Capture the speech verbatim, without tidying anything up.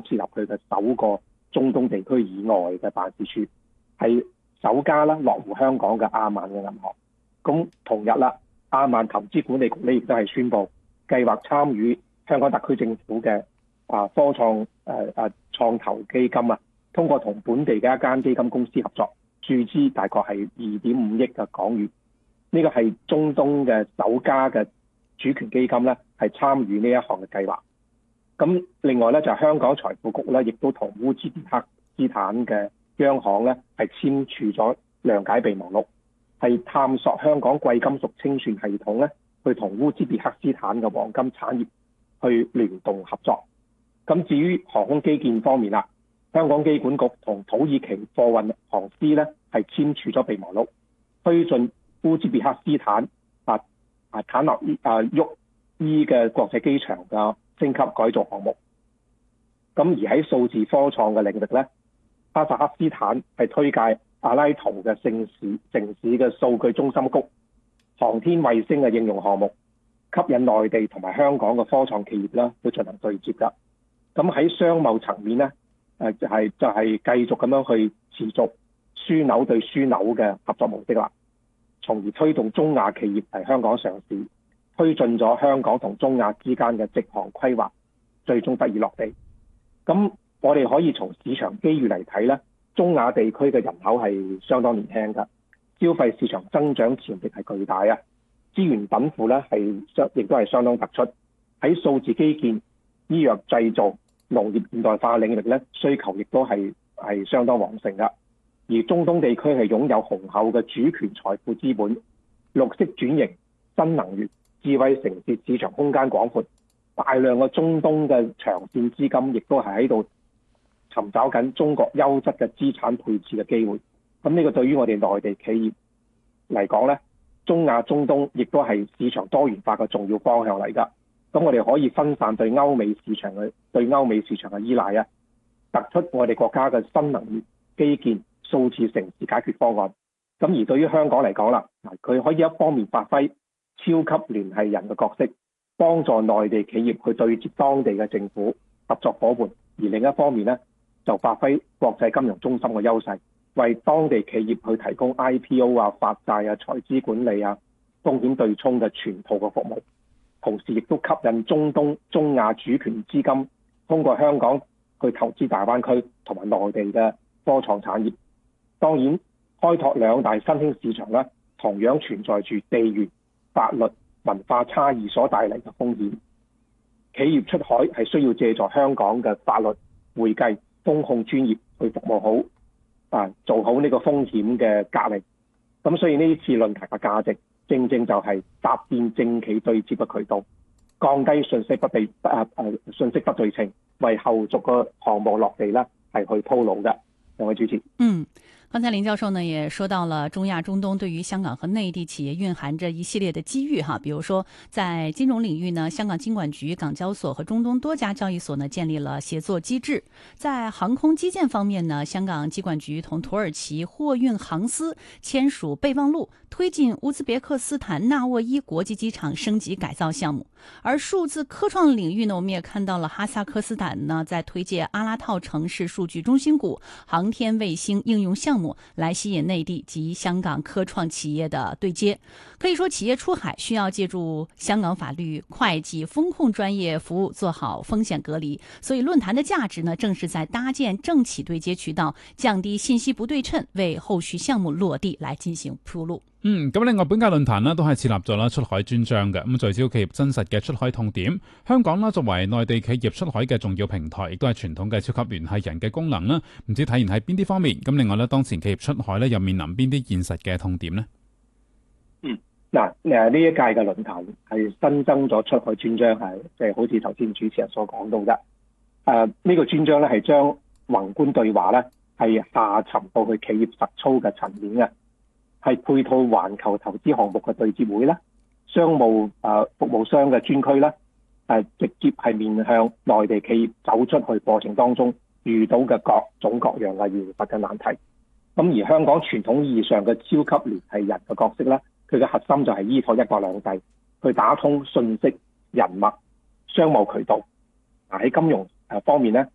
設立佢嘅首個中東地區以外嘅辦事處，係首家啦落戶香港嘅亞萬嘅銀行。咁同日啦，亞萬投資管理局咧亦都係宣布計劃參與香港特區政府嘅啊科創誒誒創投基金啊，通過同本地嘅一間基金公司合作，注資大概係二點五億嘅港元。呢個係中東嘅首家嘅主權基金咧，係參與呢一項嘅計劃。咁另外咧就係香港財富局咧，亦都同烏茲別克斯坦嘅央行咧係簽署咗諒解備忘錄，係探索香港貴金屬清算系統咧，去同烏茲別克斯坦嘅黃金產業去聯動合作。咁至於航空基建方面啦，香港機管局同土耳其貨運航司咧係簽署咗備忘錄，推進烏茲別克斯坦啊啊坦諾伊啊沃伊嘅國際機場嘅升級改造項目。咁而喺數字科創嘅領域咧，哈薩克斯坦係推介阿拉圖嘅城市城市嘅數據中心谷航天衛星嘅應用項目，吸引內地同埋香港嘅科創企業啦，去進行對接㗎。咁喺商貿層面咧，誒就係、是、就係、是、繼續咁樣去持續樞紐對樞紐嘅合作模式啦，從而推動中亞企業喺香港上市，推進咗香港同中亞之間嘅直航規劃，最終得以落地。咁我哋可以從市場機遇嚟睇咧，中亞地區嘅人口係相當年輕㗎，消費市場增長潛力係巨大啊，資源稟賦咧係相亦都係相當突出。喺數字基建、醫藥製造、農業現代化領域咧，需求亦都係係相當旺盛㗎。而中東地區係擁有雄厚嘅主權財富資本，綠色轉型、新能源、智慧城市市場空間廣闊，大量嘅中東嘅長線資金亦都係喺度尋找緊中國優質嘅資產配置嘅機會。咁呢個對於我哋內地企業嚟講咧，中亞中東亦都係市場多元化嘅重要方向嚟㗎。咁我哋可以分散對歐美市場嘅對歐美市場嘅依賴啊，突出我哋國家嘅新能源、基建、數字城市解決方案。咁而對於香港嚟講啦，佢可以一方面發揮超級聯繫人嘅角色，幫助內地企業去對接當地嘅政府合作夥伴；而另一方面咧，就發揮國際金融中心嘅優勢，為當地企業去提供 I P O 啊、發債啊、財資管理啊、風險對沖嘅全套嘅服務。同時亦都吸引中東、中亞主權資金通過香港去投資大灣區同埋內地嘅科創產業。當然，開拓兩大新興市場咧，同樣存在住地緣、法律、文化差異所帶嚟嘅風險。企業出海係需要借助香港嘅法律、會計、風控專業去服務好啊，做好呢個風險嘅隔離。咁所以呢次論壇嘅價值，正正就係搭建政企對接嘅渠道，降低信息不對啊誒信息不對稱，為後續嘅項目落地咧係去鋪路嘅。兩位主持， 嗯。剛才林教授呢也說到了中亞中東對於香港和內地企業蘊含着一系列的機遇哈，比如說在金融領域呢，香港金管局、港交所和中東多家交易所呢建立了協作機制；在航空基建方面呢，香港機管局同土耳其貨運航司簽署備忘錄，推進烏茲別克斯坦納沃伊國際機場升級改造項目。而數字科創領域呢，我們也看到了哈薩克斯坦呢在推介阿拉套城市數據中心股、航天衛星應用項目，來吸引內地及香港科創企業的對接。可以說企業出海需要借助香港法律、會計、風控專業服務，做好風險隔離。所以論壇的價值呢，正是在搭建政企對接渠道，降低信息不對稱，為後續項目落地來進行鋪路。 嗯，咁另外本屆論壇呢都係設立咗啦出海專章嘅，咁聚焦企業真實嘅出海痛點。香港啦作為內地企業出海嘅重要平台，亦都係傳統嘅超級聯繫人嘅功能啦。唔知體現喺邊啲方面？咁另外咧，當前企業出海咧又面臨邊啲現實嘅痛點呢？ 嗯，嗱誒呢一屆嘅論壇係新增咗出海專章，係即係好似頭先主持人所講到嘅。誒、呃、呢、這個專章咧係將宏觀對話咧係下沉到去企業實操嘅層面嘅。係配套環球投資項目嘅對接會啦，商務誒服務商嘅專區啦，誒直接係面向內地企業走出去過程當中遇到嘅各種各樣嘅現實嘅難題。咁而香港傳統意義上嘅超級聯繫人嘅角色咧，佢嘅核心就係依託一國兩制，去打通信息、人脈、商務渠道。喺金融誒方面咧，